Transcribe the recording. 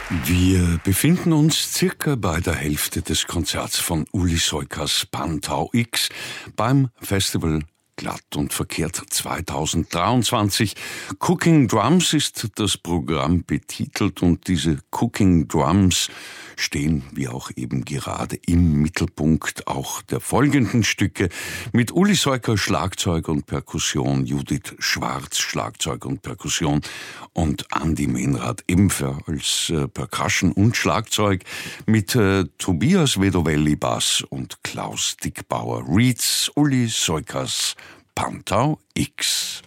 Wir befinden uns circa bei der Hälfte des Konzerts von Uli Soykas Pantau X beim Festival Glatt und Verkehrt 2023. Cooking Drums ist das Programm betitelt und diese Cooking Drums stehen, wie auch eben gerade, im Mittelpunkt auch der folgenden Stücke mit Uli Soyka Schlagzeug und Perkussion, Judith Schwarz Schlagzeug und Perkussion und Andi Menrad ebenfalls Percussion und Schlagzeug mit Tobias Vedovelli Bass und Klaus Dickbauer Reeds Uli Soykas Pantau X.